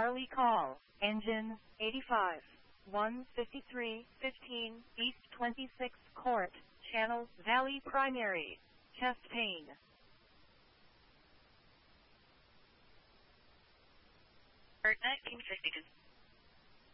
Charlie call, engine 85, 15315 East 26th Court, Channel Valley Primary, chest pain. 1952.